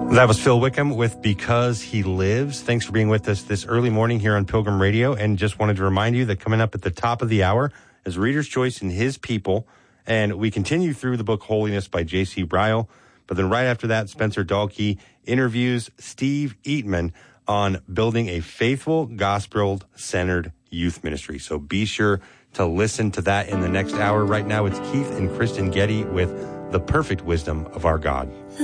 That was Phil Wickham with Because He Lives. Thanks for being with us this early morning here on Pilgrim Radio. And just wanted to remind you that coming up at the top of the hour is Reader's Choice and His People. And we continue through the book Holiness by J.C. Ryle. But then right after that, Spencer Dahlke interviews Steve Eatman on building a faithful, gospel-centered youth ministry. So be sure to listen to that in the next hour. Right now, it's Keith and Kristen Getty with The Perfect Wisdom of Our God.